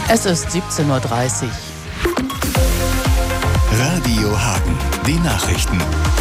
Es ist 17:30 Uhr. Radio Hagen, die Nachrichten.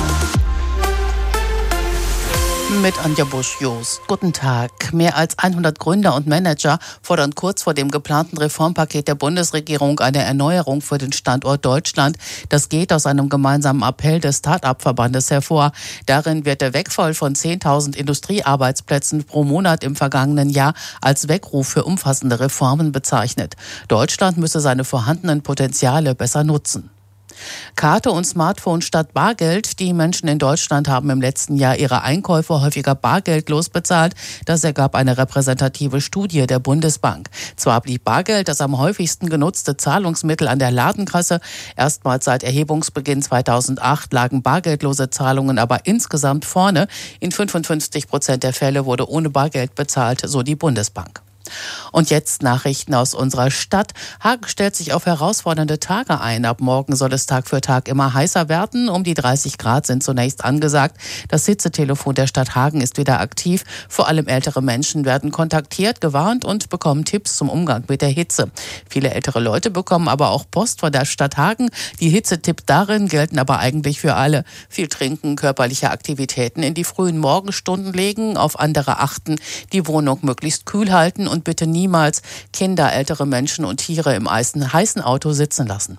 Mit Anja Busch-Jost. Guten Tag. Mehr als 100 Gründer und Manager fordern kurz vor dem geplanten Reformpaket der Bundesregierung eine Erneuerung für den Standort Deutschland. Das geht aus einem gemeinsamen Appell des Start-up-Verbandes hervor. Darin wird der Wegfall von 10.000 Industriearbeitsplätzen pro Monat im vergangenen Jahr als Weckruf für umfassende Reformen bezeichnet. Deutschland müsse seine vorhandenen Potenziale besser nutzen. Karte und Smartphone statt Bargeld. Die Menschen in Deutschland haben im letzten Jahr ihre Einkäufe häufiger bargeldlos bezahlt. Das ergab eine repräsentative Studie der Bundesbank. Zwar blieb Bargeld das am häufigsten genutzte Zahlungsmittel an der Ladenkasse. Erstmals seit Erhebungsbeginn 2008 lagen bargeldlose Zahlungen aber insgesamt vorne. In 55% der Fälle wurde ohne Bargeld bezahlt, so die Bundesbank. Und jetzt Nachrichten aus unserer Stadt. Hagen stellt sich auf herausfordernde Tage ein. Ab morgen soll es Tag für Tag immer heißer werden. Um die 30 Grad sind zunächst angesagt. Das Hitzetelefon der Stadt Hagen ist wieder aktiv. Vor allem ältere Menschen werden kontaktiert, gewarnt und bekommen Tipps zum Umgang mit der Hitze. Viele ältere Leute bekommen aber auch Post von der Stadt Hagen. Die Hitzetipps darin gelten aber eigentlich für alle. Viel trinken, körperliche Aktivitäten in die frühen Morgenstunden legen, auf andere achten, die Wohnung möglichst kühl halten und bitte niemals Kinder, ältere Menschen und Tiere im heißen Auto sitzen lassen.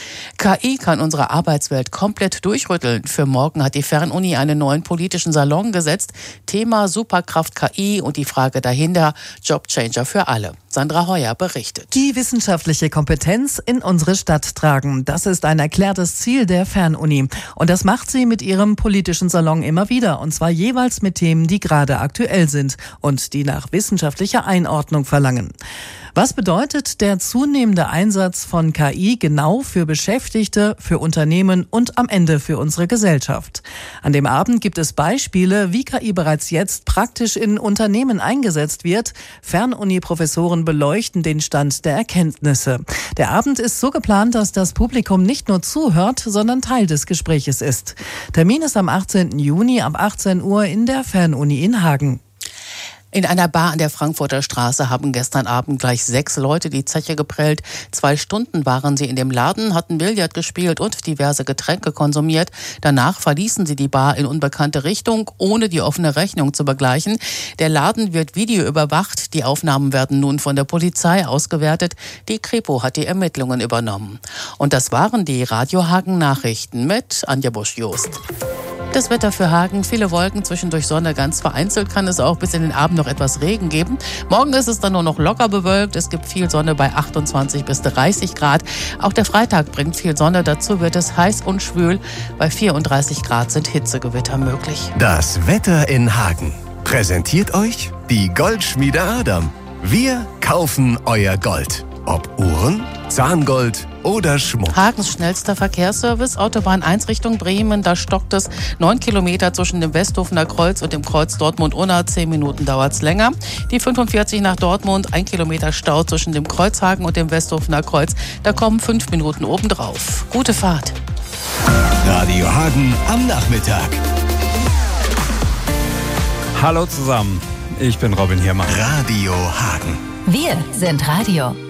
KI kann unsere Arbeitswelt komplett durchrütteln. Für morgen hat die Fernuni einen neuen politischen Salon gesetzt. Thema Superkraft KI und die Frage dahinter, Jobchanger für alle. Sandra Heuer berichtet. Die wissenschaftliche Kompetenz in unsere Stadt tragen. Das ist ein erklärtes Ziel der Fernuni. Und das macht sie mit ihrem politischen Salon immer wieder. Und zwar jeweils mit Themen, die gerade aktuell sind und die nach wissenschaftlicher Einordnung verlangen. Was bedeutet der zunehmende Einsatz von KI genau für Beschäftigte, für Unternehmen und am Ende für unsere Gesellschaft? An dem Abend gibt es Beispiele, wie KI bereits jetzt praktisch in Unternehmen eingesetzt wird. Fernuni-Professoren beleuchten den Stand der Erkenntnisse. Der Abend ist so geplant, dass das Publikum nicht nur zuhört, sondern Teil des Gespräches ist. Termin ist am 18. Juni ab 18 Uhr in der Fernuni in Hagen. In einer Bar an der Frankfurter Straße haben gestern Abend gleich 6 Leute die Zeche geprellt. 2 Stunden waren sie in dem Laden, hatten Billard gespielt und diverse Getränke konsumiert. Danach verließen sie die Bar in unbekannte Richtung, ohne die offene Rechnung zu begleichen. Der Laden wird videoüberwacht. Die Aufnahmen werden nun von der Polizei ausgewertet. Die Kripo hat die Ermittlungen übernommen. Und das waren die Radio Hagen Nachrichten mit Anja Busch-Jost. Das Wetter für Hagen, viele Wolken, zwischendurch Sonne, ganz vereinzelt kann es auch bis in den Abend noch etwas Regen geben. Morgen ist es dann nur noch locker bewölkt, es gibt viel Sonne bei 28 bis 30 Grad. Auch der Freitag bringt viel Sonne, dazu wird es heiß und schwül. Bei 34 Grad sind Hitzegewitter möglich. Das Wetter in Hagen präsentiert euch die Goldschmiede Adam. Wir kaufen euer Gold. Ob Uhren, Zahngold oder Schmuck. Hagens schnellster Verkehrsservice, Autobahn 1 Richtung Bremen, da stockt es 9 Kilometer zwischen dem Westhofener Kreuz und dem Kreuz Dortmund-Unna, 10 Minuten dauert es länger. Die 45 nach Dortmund, 1 Kilometer Stau zwischen dem Kreuzhagen und dem Westhofener Kreuz, da kommen 5 Minuten obendrauf. Gute Fahrt. Radio Hagen am Nachmittag. Hallo zusammen, ich bin Robin Hiermann. Radio Hagen. Wir sind Radio.